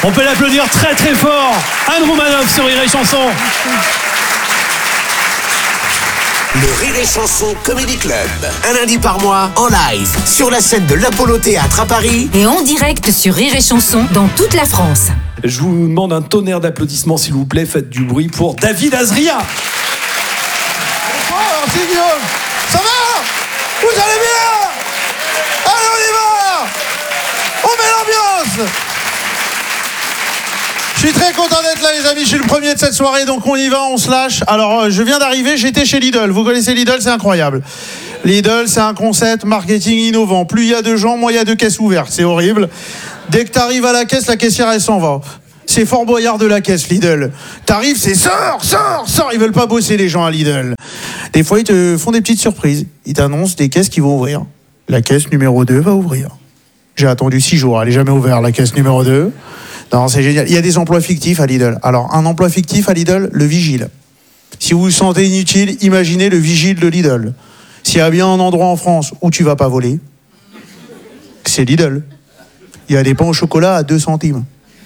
On peut l'applaudir très très fort. Anne Roumanoff sur Rire et Chanson. Le Rire et Chanson Comedy Club. Un lundi par mois, en live, sur la scène de l'Apollo Théâtre à Paris. Et en direct sur Rire et Chanson dans toute la France. Je vous demande un tonnerre d'applaudissements, s'il vous plaît. Faites du bruit pour David Azria. Bonsoir, c'est Guillaume. Ça va? Vous allez bien? Allez, on y va! On met l'ambiance! Je suis très content d'être là, les amis. Je suis le premier de cette soirée, donc on y va, on se lâche. Alors, je viens d'arriver, j'étais chez Lidl. Vous connaissez Lidl, c'est incroyable. Lidl, c'est un concept marketing innovant. Plus il y a de gens, moins il y a de caisses ouvertes. C'est horrible. Dès que t'arrives à la caisse, la caissière, elle s'en va. C'est Fort Boyard de la caisse, Lidl. T'arrives, c'est sors. Ils veulent pas bosser, les gens à Lidl. Des fois, ils te font des petites surprises. Ils t'annoncent des caisses qui vont ouvrir. La caisse numéro 2 va ouvrir. J'ai attendu 6 jours, elle n'est jamais ouverte, la caisse numéro 2. Non, c'est génial. Il y a des emplois fictifs à Lidl. Alors, un emploi fictif à Lidl, le vigile. Si vous vous sentez inutile, imaginez le vigile de Lidl. S'il y a bien un endroit en France où tu vas pas voler, c'est Lidl. Il y a des pains au chocolat à 2 centimes.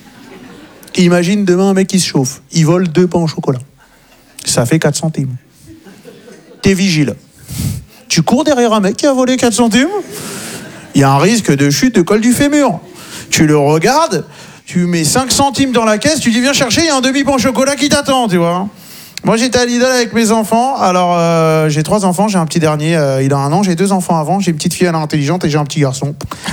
Imagine demain un mec qui se chauffe. Il vole 2 pains au chocolat. Ça fait 4 centimes. T'es vigile. Tu cours derrière un mec qui a volé 4 centimes. Il y a un risque de chute de col du fémur. Tu le regardes, tu mets 5 centimes dans la caisse, tu dis viens chercher, il y a un demi-pain au chocolat qui t'attend, tu vois. Moi j'étais à Lidl avec mes enfants. Alors j'ai 3 enfants, j'ai un petit dernier, il a 1 an, j'ai 2 enfants avant, j'ai une petite fille, elle est intelligente et j'ai un petit garçon.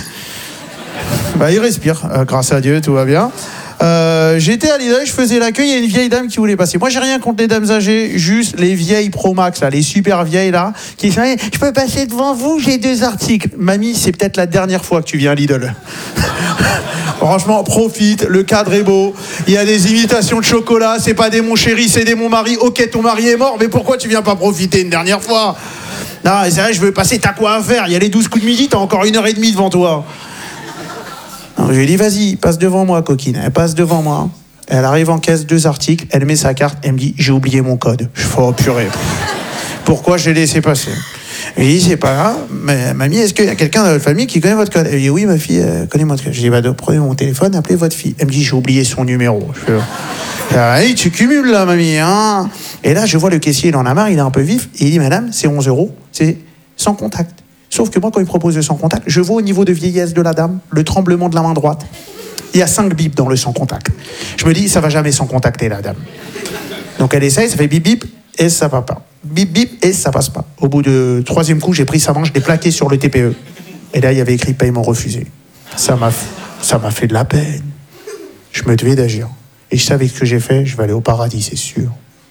Bah il respire, grâce à Dieu, tout va bien. J'étais à Lidl, je faisais l'accueil, il y a une vieille dame qui voulait passer. Moi j'ai rien contre les dames âgées, juste les vieilles Pro Max, là, les super vieilles là, qui disent je peux passer devant vous, j'ai 2 articles. Mamie, c'est peut-être la dernière fois que tu viens à Lidl. Franchement, profite, le cadre est beau, il y a des imitations de chocolat, c'est pas des mon chéri, c'est des mon mari. Ok, ton mari est mort, mais pourquoi tu viens pas profiter une dernière fois? Non, c'est vrai, je veux passer, t'as quoi à faire? Il y a les 12 coups de midi, t'as encore 1h30 devant toi. Alors, je lui ai dit, vas-y, passe devant moi, coquine. Elle passe devant moi. Elle arrive en caisse, 2 articles. Elle met sa carte. Elle me dit, j'ai oublié mon code. Je fais, oh purée. Pourquoi je l'ai laissé passer? Je lui ai dit, c'est pas grave. Mais mamie, est-ce qu'il y a quelqu'un dans votre famille qui connaît votre code? Elle me dit, oui, ma fille connaît votre code. Je lui ai dit, prenez mon téléphone, appelez votre fille. Elle me dit, j'ai oublié son numéro. Je fais, hey, tu cumules là, mamie. Hein. Et là, je vois le caissier, il en a marre, il est un peu vif. Et il dit, madame, c'est 11 €. C'est sans contact. Sauf que moi, quand il propose le sans contact, je vois au niveau de vieillesse de la dame, le tremblement de la main droite. Il y a 5 bips dans le sans contact. Je me dis, ça va jamais sans contacter la dame. Donc elle essaye, ça fait bip bip, et ça va pas. Bip bip, et ça passe pas. Au bout du 3e coup, j'ai pris sa main, je l'ai plaqué sur le TPE. Et là, il y avait écrit paiement refusé. Ça m'a fait de la peine. Je me devais d'agir. Et je savais ce que j'ai fait, je vais aller au paradis, c'est sûr.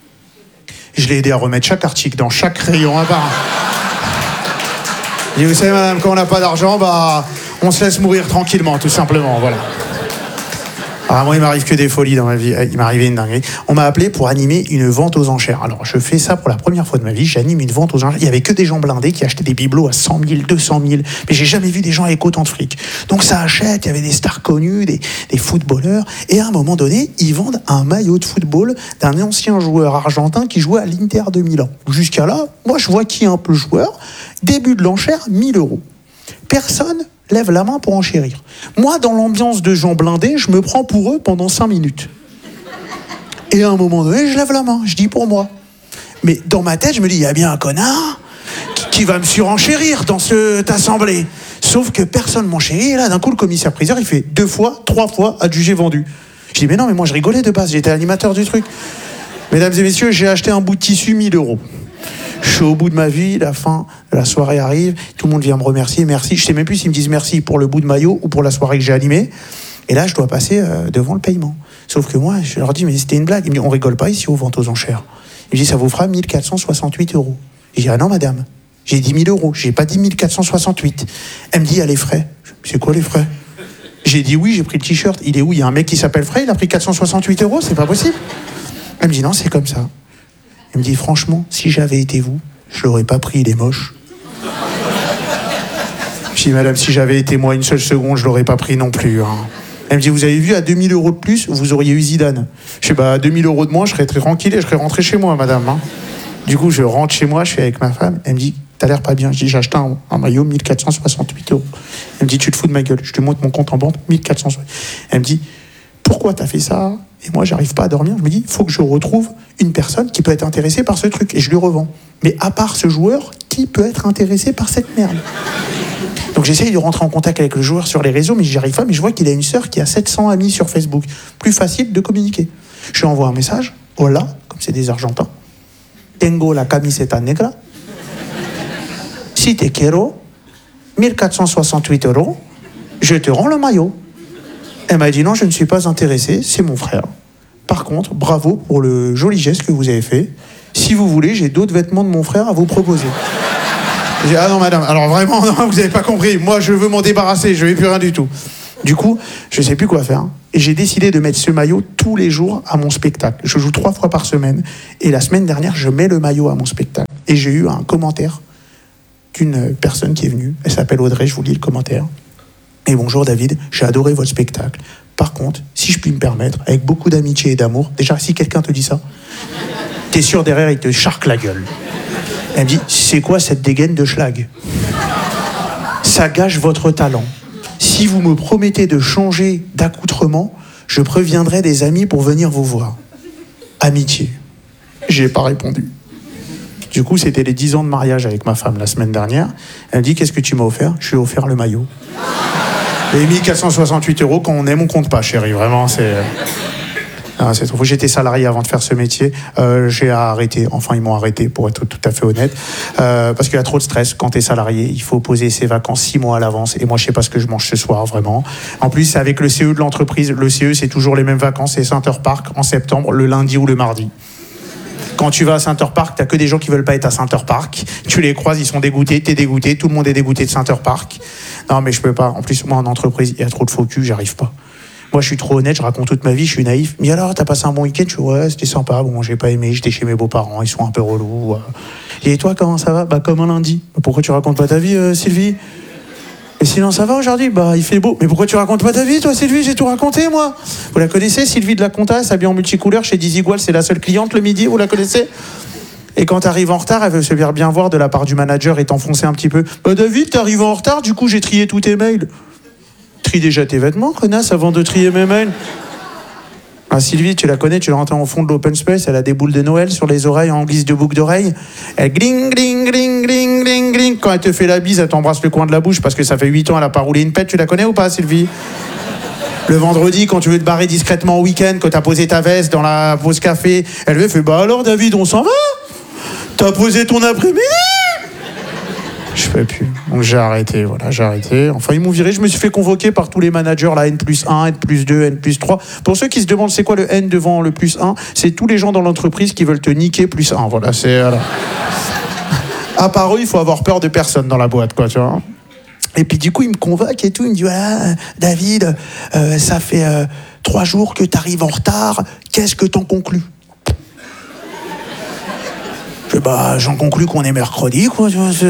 Je l'ai aidé à remettre chaque article dans chaque rayon à part. Et vous savez, madame, quand on n'a pas d'argent, bah, on se laisse mourir tranquillement, tout simplement, voilà. Alors, moi, il m'arrive que des folies dans ma vie. Il m'est arrivé une dinguerie. On m'a appelé pour animer une vente aux enchères. Alors, je fais ça pour la première fois de ma vie. J'anime une vente aux enchères. Il n'y avait que des gens blindés qui achetaient des bibelots à 100 000, 200 000. Mais j'ai jamais vu des gens avec autant de fric. Donc, ça achète. Il y avait des stars connus, des footballeurs. Et à un moment donné, ils vendent un maillot de football d'un ancien joueur argentin qui jouait à l'Inter de Milan. Jusqu'à là, moi, je vois qui est un peu joueur. Début de l'enchère, 1 000 €. Personne lève la main pour enchérir. Moi, dans l'ambiance de gens blindés, je me prends pour eux pendant 5 minutes. Et à un moment donné, je lève la main, je dis pour moi. Mais dans ma tête, je me dis, il y a bien un connard qui va me surenchérir dans cette assemblée. Sauf que personne m'enchérit, et là, d'un coup, le commissaire-priseur, il fait 2 fois, 3 fois, adjugé vendu. Je dis, mais non, mais moi, je rigolais de base, j'étais animateur du truc. Mesdames et messieurs, j'ai acheté un bout de tissu, 1 000 €. Je suis au bout de ma vie, la fin de la soirée arrive, tout le monde vient me remercier, merci. Je sais même plus s'ils me disent merci pour le bout de maillot ou pour la soirée que j'ai animée. Et là, je dois passer devant le paiement. Sauf que moi, je leur dis, mais c'était une blague. Ils me disent, on rigole pas ici aux ventes aux enchères. Ils me disent, ça vous fera 1 468 €. Je dis, ah non, madame, j'ai 10 000 €, j'ai pas dit 1 468. Elle me dit, ah, les frais. C'est quoi les frais? J'ai dit oui, j'ai pris le t-shirt. Il est où? Il y a un mec qui s'appelle Frey, il a pris 468 €, c'est pas possible. Elle me dit, non, c'est comme ça. Elle me dit, franchement, si j'avais été vous, je l'aurais pas pris, il est moche. Je dis, madame, si j'avais été moi 1 seule seconde, je l'aurais pas pris non plus. Hein. Elle me dit, vous avez vu, à 2 000 € de plus, vous auriez eu Zidane. Je dis, bah, à 2 000 € de moins, je serais très tranquille et je serais rentré chez moi, madame. Hein. Du coup, je rentre chez moi, je suis avec ma femme. Elle me dit, t'as l'air pas bien. Je dis, j'ai acheté un maillot, 1 468 €. Elle me dit, tu te fous de ma gueule. Je te montre mon compte en banque, 1 468 €. Elle me dit, pourquoi t'as fait ça? Et moi, j'arrive pas à dormir. Je me dis, il faut que je retrouve une personne qui peut être intéressée par ce truc. Et je lui revends. Mais à part ce joueur, qui peut être intéressé par cette merde? Donc j'essaye de rentrer en contact avec le joueur sur les réseaux, mais j'y arrive pas. Mais je vois qu'il a une sœur qui a 700 amis sur Facebook. Plus facile de communiquer. Je lui envoie un message. Hola, comme c'est des Argentins. Tengo la camiseta negra. Si te quiero, 1468 €, je te rends le maillot. Elle m'a dit non, je ne suis pas intéressé, c'est mon frère. Par contre, bravo pour le joli geste que vous avez fait. Si vous voulez, j'ai d'autres vêtements de mon frère à vous proposer. J'ai dit, ah non madame, alors vraiment, non, vous n'avez pas compris. Moi, je veux m'en débarrasser, je ne veux plus rien du tout. Du coup, je ne sais plus quoi faire. Et j'ai décidé de mettre ce maillot tous les jours à mon spectacle. Je joue 3 fois par semaine. Et la semaine dernière, je mets le maillot à mon spectacle. Et j'ai eu un commentaire d'une personne qui est venue. Elle s'appelle Audrey, je vous lis le commentaire. Et bonjour David, j'ai adoré votre spectacle. Par contre, si je puis me permettre, avec beaucoup d'amitié et d'amour, déjà si quelqu'un te dit ça, t'es sûr derrière il te charque la gueule. Elle me dit, c'est quoi cette dégaine de schlag? Ça gâche votre talent. Si vous me promettez de changer d'accoutrement, je préviendrai des amis pour venir vous voir. Amitié. J'ai pas répondu. Du coup, c'était les 10 ans de mariage avec ma femme la semaine dernière. Elle me dit, qu'est-ce que tu m'as offert? Je lui ai offert le maillot. Et 1468 €, quand on aime, on compte pas, chérie. Vraiment, c'est... Ah, c'est trop fou. J'étais salarié avant de faire ce métier. J'ai arrêté. Enfin, ils m'ont arrêté, pour être tout à fait honnête. Parce qu'il y a trop de stress. Quand t'es salarié, il faut poser ses vacances 6 mois à l'avance. Et moi, je sais pas ce que je mange ce soir, vraiment. En plus, c'est avec le CE de l'entreprise. Le CE, c'est toujours les mêmes vacances. C'est Center Park en septembre, le lundi ou le mardi. Quand tu vas à Center Park, t'as que des gens qui veulent pas être à Center Park. Tu les croises, ils sont dégoûtés, t'es dégoûté, tout le monde est dégoûté de Center Park. Non, mais je peux pas. En plus, moi, en entreprise, il y a trop de faux cul, j'arrive pas. Moi, je suis trop honnête, je raconte toute ma vie, je suis naïf. Mais alors, t'as passé un bon week-end? Je suis, ouais, c'était sympa. Bon, j'ai pas aimé, j'étais chez mes beaux-parents, ils sont un peu relous. Et toi, comment ça va? Bah, comme un lundi. Pourquoi tu racontes pas ta vie, Sylvie? Et sinon, ça va aujourd'hui? Bah, il fait beau. Mais pourquoi tu racontes pas ta vie, toi, Sylvie? J'ai tout raconté, moi. Vous la connaissez, Sylvie de la Compta? Elle s'habille en multicouleur chez Dizigual, c'est la seule cliente le midi, vous la connaissez? Et quand t'arrives en retard, elle veut se faire bien voir de la part du manager et t'enfoncer un petit peu. Bah, David, t'arrives en retard, du coup, j'ai trié tous tes mails. Trie déjà tes vêtements, connasse, avant de trier mes mails. Ah, Sylvie, tu la connais, tu l'entends au fond de l'open space, elle a des boules de Noël sur les oreilles en guise de boucle d'oreille. Elle gling, gling, gling, gling, gling, gling. Quand elle te fait la bise, elle t'embrasse le coin de la bouche parce que ça fait 8 ans, elle a pas roulé une pète. Tu la connais ou pas, Sylvie? Le vendredi, quand tu veux te barrer discrètement au week-end, quand t'as posé ta veste dans la pause café, elle fait, bah alors David, on s'en va? T'as posé ton après-midi? Je fais plus. Donc j'ai arrêté, voilà, j'ai arrêté. Enfin, ils m'ont viré, je me suis fait convoquer par tous les managers, la N+1, N+2, N+3. Pour ceux qui se demandent c'est quoi le N devant le +1, c'est tous les gens dans l'entreprise qui veulent te niquer +1. Voilà, c'est... Voilà. À part eux, il faut avoir peur de personne dans la boîte, quoi, tu vois. Et puis du coup, il me convoque et tout, il me dit, voilà, David, ça fait 3 jours que t'arrives en retard, qu'est-ce que t'en conclus? Bah, j'en conclus qu'on est mercredi, quoi.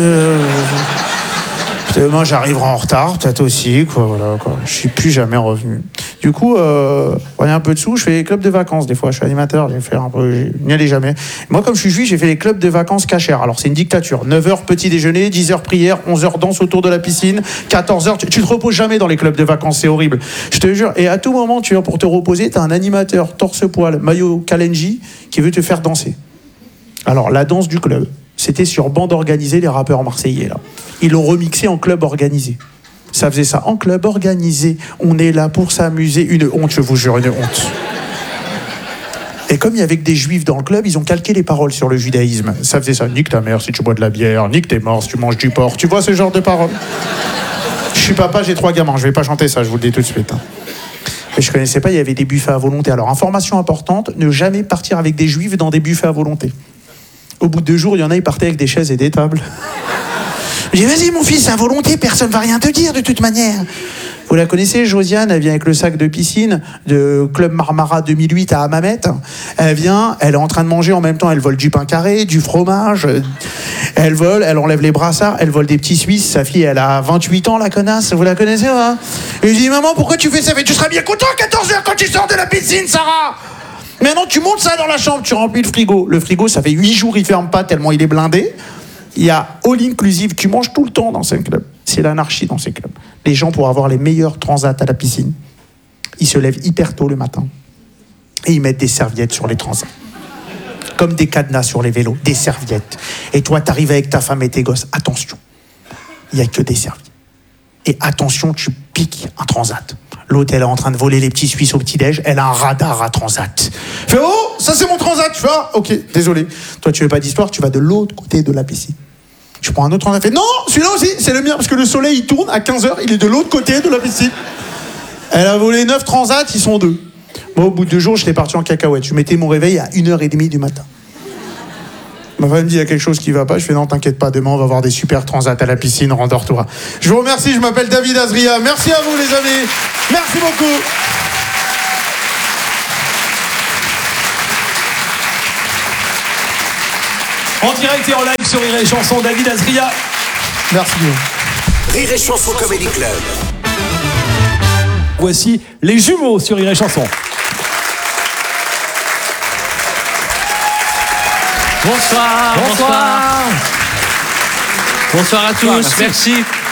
Moi, j'arriverai en retard, peut-être aussi, quoi. Voilà, quoi. Je suis plus jamais revenu. Du coup, on a un peu de sous, je fais les clubs de vacances. Des fois, je suis animateur, j'ai fait un peu, je n'y allais jamais. Moi, comme je suis juif, j'ai fait les clubs de vacances cachères. Alors, c'est une dictature. 9h petit déjeuner, 10h prière, 11h danse autour de la piscine, 14h. Tu te reposes jamais dans les clubs de vacances, c'est horrible. Je te jure. Et à tout moment, tu vois, pour te reposer, t'as un animateur torse-poil, maillot Kalenji, qui veut te faire danser. Alors, la danse du club, c'était sur bande organisée, les rappeurs marseillais, là. Ils l'ont remixé en club organisé. Ça faisait ça, en club organisé, on est là pour s'amuser. Une honte, je vous jure, une honte. Et comme il y avait que des juifs dans le club, ils ont calqué les paroles sur le judaïsme. Ça faisait ça, nique ta mère si tu bois de la bière, nique tes morts si tu manges du porc. Tu vois ce genre de paroles? Je suis papa, j'ai 3 gamins, je vais pas chanter ça, je vous le dis tout de suite. Mais je connaissais pas, il y avait des buffets à volonté. Alors, information importante, ne jamais partir avec des juifs dans des buffets à volonté. Au bout de 2 jours, il y en a, ils partaient avec des chaises et des tables. Je dis, vas-y mon fils, à volonté, personne va rien te dire de toute manière. Vous la connaissez, Josiane, elle vient avec le sac de piscine de Club Marmara 2008 à Hammamet. Elle vient, elle est en train de manger, en même temps elle vole du pain carré, du fromage, elle vole, elle enlève les brassards, elle vole des petits Suisses. Sa fille, elle a 28 ans, la connasse, vous la connaissez, hein? Et je dis, maman, pourquoi tu fais ça? Mais tu seras bien content à 14h quand tu sors de la piscine, Sarah! Maintenant, tu montes ça dans la chambre, tu remplis le frigo. Le frigo, ça fait 8 jours, il ferme pas tellement il est blindé. Il y a all inclusive, tu manges tout le temps dans ces clubs. C'est l'anarchie dans ces clubs. Les gens, pour avoir les meilleurs transats à la piscine, Ils se lèvent hyper tôt le matin et ils mettent des serviettes sur les transats. Comme des cadenas sur les vélos, des serviettes. Et toi, t'arrives avec ta femme et tes gosses. Attention, il n'y a que des serviettes. Et attention, tu piques un transat. L'autre, elle est en train de voler les petits Suisses au petit-déj. Elle a un radar à transat. Fais, oh, ça c'est mon transat. Tu vois, ok, désolé. Toi, tu veux pas d'histoire, tu vas de l'autre côté de la piscine. Tu prends un autre transat. Fais, non, celui-là aussi, c'est le mien. Parce que le soleil, il tourne à 15h, il est de l'autre côté de la piscine. Elle a volé 9 transats, ils sont 2. Moi, au bout de 2 jours, j'étais parti en cacahuète. Je mettais mon réveil à 1h30 du matin. Ma femme me dit, il y a quelque chose qui va pas. Je fais, non, t'inquiète pas, demain, on va avoir des super transats à la piscine, rendors-toi. Je vous remercie, je m'appelle David Azria. Merci à vous, les amis. Merci beaucoup. En direct et en live sur Rire et Chanson, David Azria. Merci. Rire et Chanson Comedy Club. Voici les jumeaux sur Rire et Chanson. Bonsoir, bonsoir à tous, merci.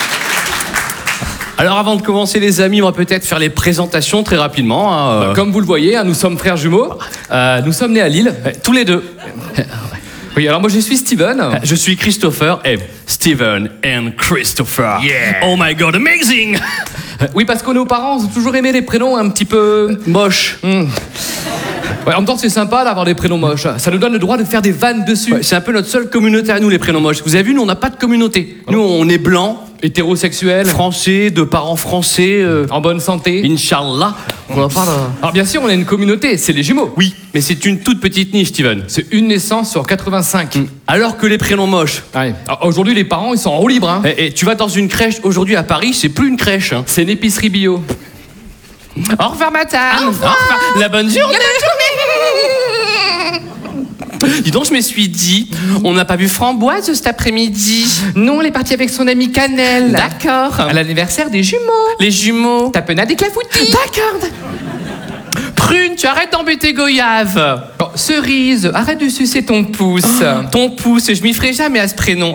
Alors avant de commencer les amis, on va peut-être faire les présentations très rapidement. Comme vous le voyez, nous sommes frères jumeaux, nous sommes nés à Lille, tous les deux. Oui, alors moi je suis Steven. Je suis Christopher et Steven and Christopher. Yeah. Oh my god, amazing. Oui, parce que nos parents ont toujours aimé les prénoms un petit peu moches. Ouais, en même temps, c'est sympa d'avoir des prénoms moches. Ça nous donne le droit de faire des vannes dessus. Ouais, c'est un peu notre seule communauté à nous, les prénoms moches. Vous avez vu, nous, on n'a pas de communauté. Nous, on est blancs, hétérosexuels, français, de parents français, en bonne santé. Inch'Allah. On n'a pas Alors, bien sûr, on a une communauté, c'est les jumeaux. Oui, mais c'est une toute petite niche, Steven. C'est une naissance sur 85. Alors que les prénoms moches. Ouais. Alors, aujourd'hui, les parents, ils sont en roue libre. Hein. Et tu vas dans une crèche aujourd'hui à Paris, c'est plus une crèche. Hein. C'est une épicerie bio. Au revoir, madame. Au revoir. La bonne journée. Dis donc, je me suis dit, on n'a pas vu Framboise cet après-midi. Non, elle est partie avec son amie Cannelle. D'accord. À l'anniversaire des jumeaux. Les jumeaux. Tapenade et clafoutis. D'accord. Prune, tu arrêtes d'embêter Goyave. Oh, Cerise, arrête de sucer ton pouce. Ton pouce, je m'y ferai jamais à ce prénom.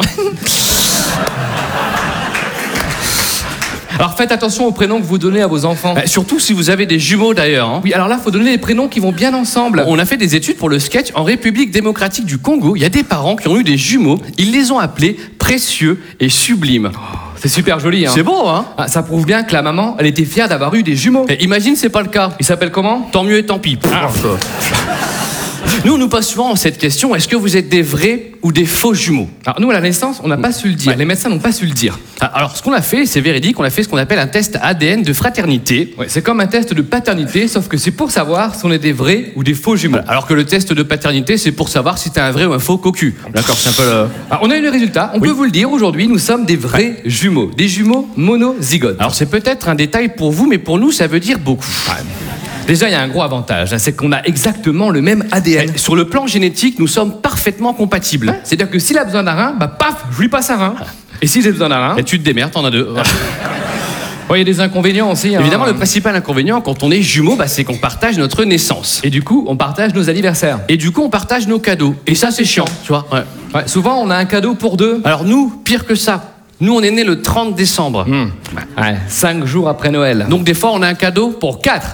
Alors faites attention aux prénoms que vous donnez à vos enfants. Surtout si vous avez des jumeaux d'ailleurs. Hein. Oui, alors là, il faut donner les prénoms qui vont bien ensemble. On a fait des études pour le sketch en République démocratique du Congo. Il y a des parents qui ont eu des jumeaux. Ils les ont appelés précieux et sublimes. C'est super joli, hein. C'est beau, hein. Ça prouve bien que la maman, elle était fière d'avoir eu des jumeaux. Et imagine, c'est pas le cas. Ils s'appellent comment? Tant mieux et tant pis. Nous, on nous pose souvent cette question, est-ce que vous êtes des vrais ou des faux jumeaux? Alors nous, à la naissance, on n'a pas su le dire. Ouais. Les médecins n'ont pas su le dire. Alors, ce qu'on a fait, c'est véridique, on a fait ce qu'on appelle un test ADN de fraternité. Ouais, c'est comme un test de paternité, sauf que c'est pour savoir si on est des vrais ou des faux jumeaux. Alors que le test de paternité, c'est pour savoir si t'es un vrai ou un faux cocu. D'accord, c'est un peu le... Alors, on a eu le résultat, on peut vous le dire, aujourd'hui, nous sommes des vrais jumeaux. Des jumeaux monozygotes. Alors, c'est peut-être un détail pour vous, mais pour nous, ça veut dire beaucoup. Ouais. Déjà, il y a un gros avantage, c'est qu'on a exactement le même ADN. Sur le plan génétique, nous sommes parfaitement compatibles. C'est-à-dire que s'il a besoin d'un rein, bah paf, je lui passe un rein. Et si j'ai besoin d'un rein... Et tu te démerdes, t'en as deux. Il y a des inconvénients aussi. Hein. Évidemment, le principal inconvénient quand on est jumeaux, c'est qu'on partage notre naissance. Et du coup, on partage nos anniversaires. Et du coup, on partage nos cadeaux. Et ça, c'est chiant, tu vois. Ouais, souvent, on a un cadeau pour deux. Alors nous, pire que ça. Nous, on est nés le 30 décembre. 5 jours après Noël. Donc des fois, on a un cadeau pour 4.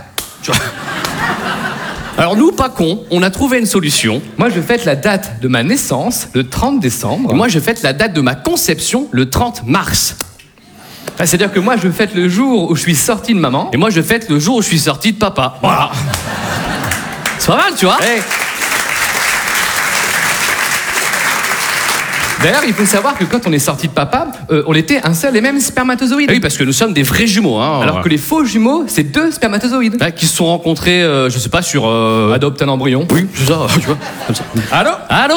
Alors nous, pas cons, on a trouvé une solution. Moi, je fête la date de ma naissance, le 30 décembre. Et moi, je fête la date de ma conception, le 30 mars. C'est-à-dire que moi, je fête le jour où je suis sorti de maman. Et moi, je fête le jour où je suis sorti de papa. Voilà. C'est pas mal, tu vois. Hey. D'ailleurs, il faut savoir que quand on est sorti de papa, on était un seul et même spermatozoïde. Oui, parce que nous sommes des vrais jumeaux. Hein, alors que les faux jumeaux, c'est 2 spermatozoïdes. Qui se sont rencontrés, je sais pas, sur... Adopte un embryon. Oui, c'est ça, tu vois. Comme ça. Allô? Allô?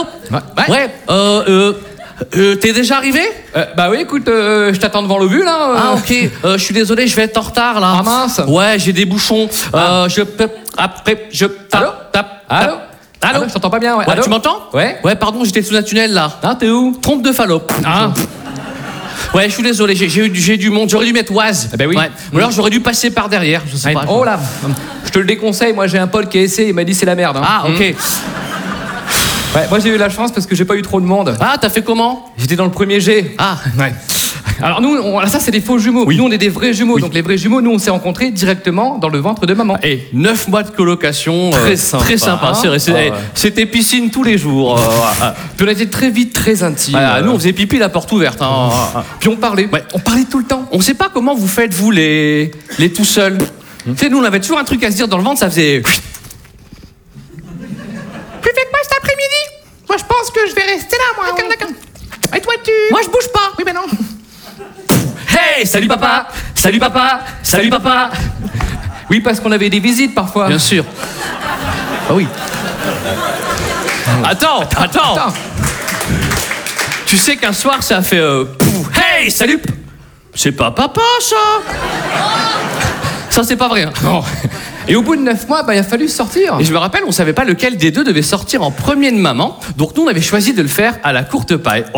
Ouais, t'es déjà arrivé? Bah oui, écoute, je t'attends devant le but, là. Ah, ok. Je suis désolé, je vais être en retard, là. Ah mince. Ouais, j'ai des bouchons. Je peux... Après, je... Allô? Allô? Allô? Je t'entends pas bien, ouais. Ouais, tu m'entends? Ouais. Ouais, pardon, j'étais sous un tunnel, là. Ah, t'es où? Trompe de Fallope. Ah. Ouais, je suis désolé, j'ai du monde. J'aurais dû mettre Oise. Ben oui. Ouais. Ou alors j'aurais dû passer par derrière, je sais pas. Oh là, je te le déconseille, moi j'ai un pote qui a essayé, il m'a dit c'est la merde. Hein. Ah, ok. Ouais, moi j'ai eu la chance parce que j'ai pas eu trop de monde. Ah, t'as fait comment? J'étais dans le premier G. Ah, ouais. Alors nous, ça c'est des faux jumeaux. Nous on est des vrais jumeaux. Donc les vrais jumeaux, nous on s'est rencontrés directement dans le ventre de maman. Et 9 mois de colocation. Très sympa. Très sympa. C'est vrai, c'était piscine tous les jours. Puis on a été très vite très intimes. Nous on faisait pipi la porte ouverte. Puis on parlait. Ouais. On parlait tout le temps. On sait pas comment vous faites, vous, les tout seuls. Tu sais, nous on avait toujours un truc à se dire dans le ventre, ça faisait. Tu fais quoi cet après-midi? Moi je pense que je vais rester là, moi. D'accord. Et toi tu... Moi je bouge pas. Oui mais non. Hey, salut papa. Salut papa. Salut papa. Oui parce qu'on avait des visites parfois. Bien sûr. Ah oui. Attends. Tu sais qu'un soir ça a fait hey, salut. C'est pas papa ça. Ça c'est pas vrai. Hein. Non. Et au bout de 9 mois, il a fallu sortir. Et je me rappelle, on savait pas lequel des deux devait sortir en premier de maman. Donc nous on avait choisi de le faire à la courte paille.